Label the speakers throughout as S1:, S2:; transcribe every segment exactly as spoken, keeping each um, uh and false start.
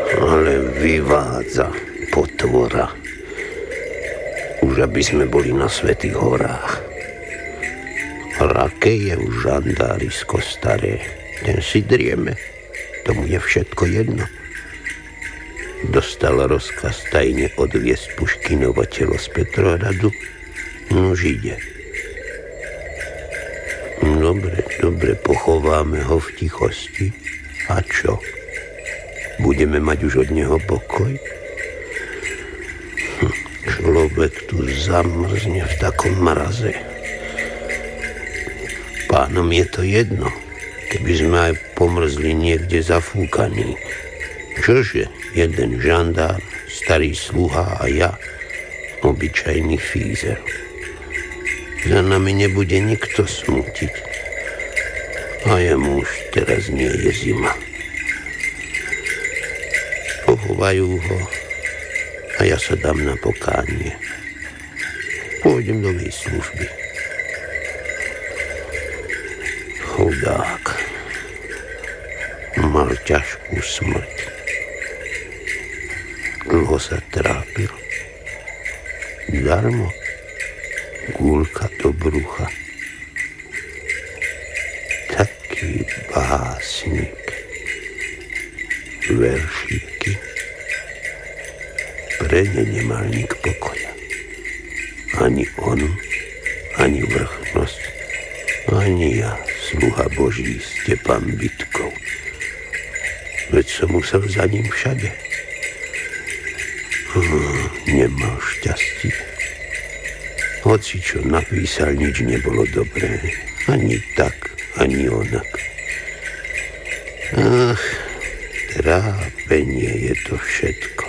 S1: Ale vyvádza potvora. Už aby sme boli na Svätých horách. Rakejev žandárisko staré, ten si drieme. Tomu je všetko jedno. Dostal rozkaz tajne odviesť Puškinovo telo z Petrohradu. Nož ide. Dobre, dobre, pochováme ho v tichosti. A čo? Budeme mať už od neho pokoj? Hm, človek tu zamrzne v takom mraze. Pánom je to jedno, keby sme aj pomrzli niekde zafúkaní. Čože? Jeden žandár, starý sluha a ja, obyčajný fízer. Za nami nebude nikto smútiť. A jemu už teraz nie je zima. Pochovajú ho a ja sa dám na pokánie. Pôjdem do výslužby. Chudák. Mal ťažkú smrť. Dlho sa trápil. Darmo. Gúľka do brucha. Taký básnik. Veršíky. Pre ne nemal nik pokoja. Ani on, ani vrchnosť, ani ja, sluha Boží, Stepan Bytkov. Veď som musel za ním všade. Hm, nemal šťastie. Hoci čo napísal, nič nebolo dobré. Ani tak, ani onak. Ach, trápenie je to všetko.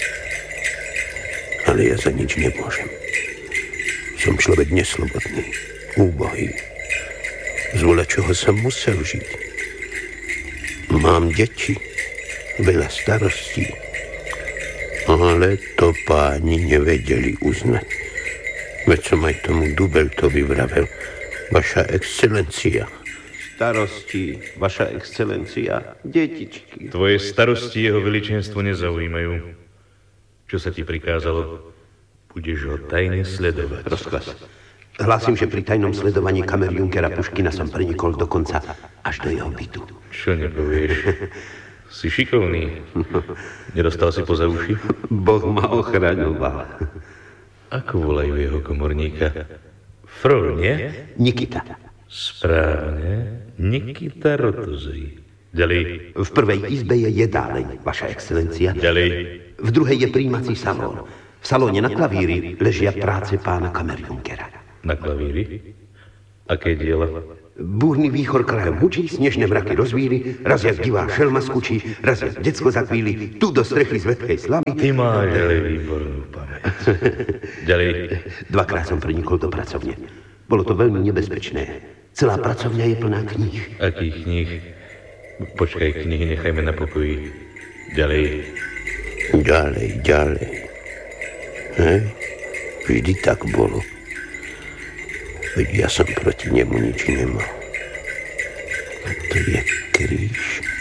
S1: Ale ja za nič nemôžem. Som človek neslobodný, úbohý. Z voľačoho som musel žiť. Mám deti, veľa starostí. Ale to páni nevedeli uznať. Veď som aj tomu Dubeltovi vravel. Vaša excelencia. Starosti, vaša excelencia, detičky.
S2: Tvoje starosti jeho veličenstvo nezaujímajú. Čo sa ti prikázalo? Budeš ho tajne sledovať.
S1: Rozkaz. Hlásim, že pri tajnom sledovaní kamer Junkera Puškina som prenikol dokonca až do jeho bytu.
S2: Čo nepovieš? Si šikovný. Nedostal si poza uši?
S1: Boh ma ochraňoval.
S2: Ako volajú jeho komorníka? Frol, nie?
S1: Nikita.
S2: Správne. Nikita Rotozej. Ďalej.
S1: V prvej izbe je jedáleň, vaša excelencia.
S2: Ďalej.
S1: V druhej je prijímací salón. V salóne na klavíri ležia práce pána kamer Junkera.
S2: Na klavíri? Aké diela?
S1: Búrny výchor krajom hučí, snežné mraky rozvíli, raz jak divá šelma skučí, raz jak decko zakvíli, tu do strechy z vedkej slamy.
S2: Ty máš, ale výbornú pamäť. Ďalej.
S1: Dvakrát som prenikol do pracovne. Bolo to veľmi nebezpečné. Celá pracovňa je plná kníh.
S2: Akých kníh? Počkaj, knihy nechajme na pokoji. Ďalej.
S1: Ďalej, ďalej. Hej? Vždy tak bolo. Veď ja som proti nemu nič nemal. A to je kríž.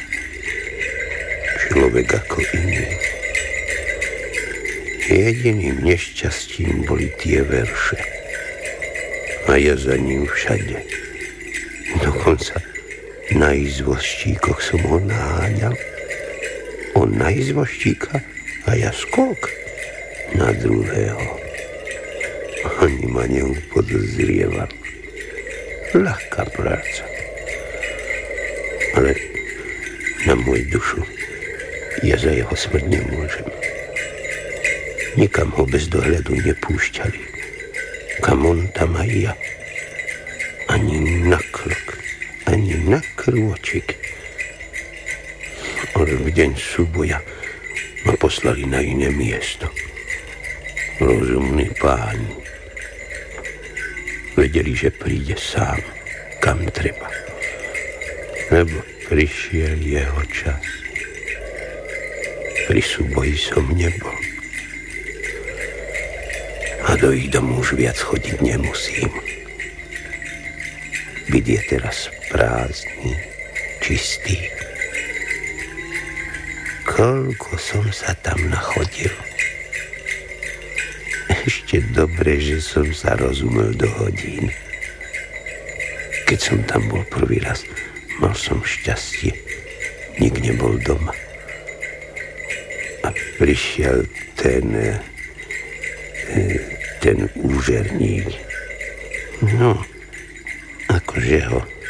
S1: Človek ako iný. Jediným nešťastím boli tie verše. A ja za ním všade. Dokonca na izvoštíkoch som ho naháňal. On na izvoštíka a ja skok na druhého. Ani ma neupodozrieval. Ľahká práca. Ale na môj dušu ja za jeho smrť nemôžem. Nikam ho bez dohľadu nepúšťali. Kam on, tam aj ja. Ani na krok, ani na krôčik. Ale v deň súboja ma poslali na iné miesto. Rozumní páni. Vedeli, že príde sám, kam treba. Lebo prišiel jeho čas. Pri súboji som nebol. A do ich domu už viac chodiť nemusím. Byt je teraz prázdny, čistý. koľko som sa tam nachodil. Ešte dobre, že som sa rozumel do hodín. Keď som tam bol prvý raz, mal som šťastie. Nik nebol doma. A prišiel ten... ten úžerník. No, akože ho